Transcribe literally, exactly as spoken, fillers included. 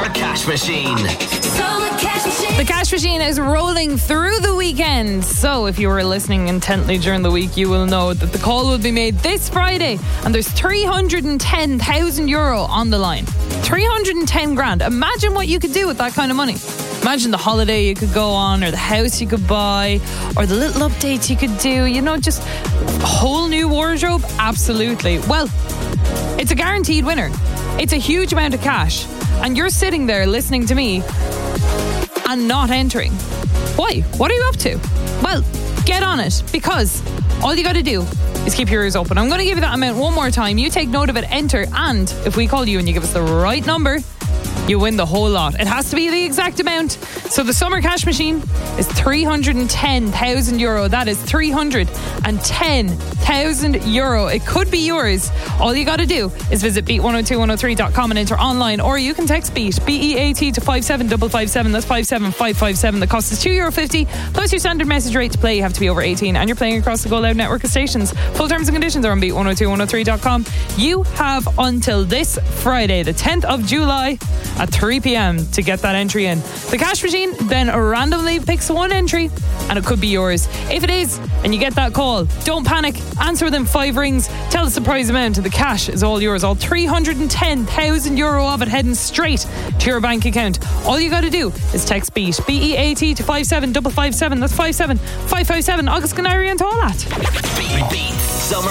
Summer Cash Machine. Summer Cash Machine. The cash machine is rolling through the weekend. So if you were listening intently during the week, you will know that the call will be made this Friday. And there's three hundred ten thousand euro on the line. three hundred ten grand. Imagine what you could do with that kind of money. Imagine the holiday you could go on, or the house you could buy, or the little updates you could do. You know, just a whole new wardrobe. Absolutely. Well, it's a guaranteed winner. It's a huge amount of cash. And you're sitting there listening to me and not entering. Why? What are you up to? Well, get on it, because all you got to do is keep your ears open. I'm going to give you that amount one more time. You take note of it, enter, and if we call you and you give us the right number, you win the whole lot. It has to be the exact amount. So the Summer Cash Machine is three hundred ten thousand euro. That is three hundred ten thousand euro. It could be yours. All you got to do is visit beat one oh two one oh three dot com and enter online, or you can text BEAT, B E A T, to five seven five five seven. That's five seven five five seven. The cost is two euro fifty plus your standard message rate to play. You have to be over eighteen and you're playing across the Go Loud network of stations. Full terms and conditions are on beat one oh two one oh three dot com. You have until this Friday, the tenth of July at three p.m. to get that entry in. The cash machine then randomly picks one entry and it could be yours. If it is and you get that call, don't panic. Answer within five rings. Tell us the prize amount and the cash is all yours. All three hundred ten thousand euro of it heading straight to your bank account. All you got to do is text BEAT, B E A T, to five seven five five seven. That's five seven five five seven. August Canary and all that. Beat, beat Summer